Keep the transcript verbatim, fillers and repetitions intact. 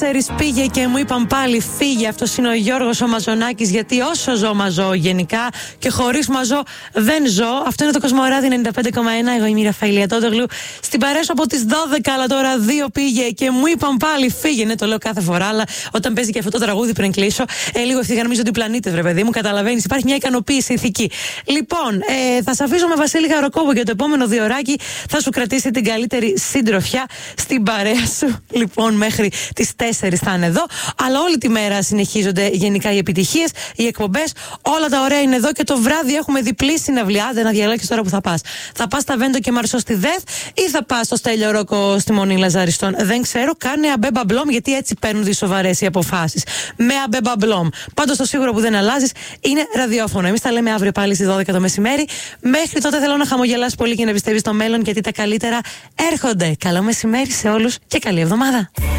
τέσσερις πήγε και μου είπαν πάλι φύγε. Αυτός είναι ο Γιώργος ο Μαζονάκης. Γιατί όσο ζω, μα ζω γενικά. Και χωρίς μαζό δεν ζω. Αυτό είναι το Κοσμοράδι ενενήντα πέντε κόμμα ένα. Εγώ είμαι η Ραφαήλια Τόντογλου. Στην παρέα από τις δώδεκα, αλλά τώρα δύο πήγε και μου είπαν πάλι φύγε. Ναι, το λέω κάθε φορά, αλλά όταν παίζει και αυτό το τραγούδι πριν κλείσω, ε, λίγο ευθυγραμμίζω ότι πλανήτες, βρε παιδί μου, καταλαβαίνεις. Υπάρχει μια ικανοποίηση ηθική. Λοιπόν, ε, θα σε αφήσω με Βασίλη Γαροκόβο για το επόμενο διωράκι. Θα σου κρατήσει την καλύτερη συντροφιά στην παρέα σου. Λοιπόν, μέχρι τις τέσσερις θα είναι εδώ. Αλλά όλη τη μέρα συνεχίζονται γενικά οι επιτυχίες, οι εκπομπές. Όλα τα ωραία είναι εδώ και το βράδυ έχουμε διπλή συναυλία. Άντε να διαλέξεις τώρα που θα πας. Θα πας στα Βέντο και Μαρσό στη ΔΕΘ ή θα πας στο Στέλιο Ρόκο στη Μονή Λαζαριστών. Δεν ξέρω, κάνε αμπέμπα μπλόμ, γιατί έτσι παίρνουν τις σοβαρές οι αποφάσεις. Με αμπέμπα μπλόμ. Πάντως το σίγουρο που δεν αλλάζεις είναι ραδιόφωνο. Εμείς τα λέμε αύριο πάλι στις δώδεκα το μεσημέρι. Μέχρι τότε θέλω να χαμογελάς πολύ και να πιστεύεις στο μέλλον, γιατί τα καλύτερα έρχονται. Καλό μεσημέρι σε όλους και καλή εβδομάδα.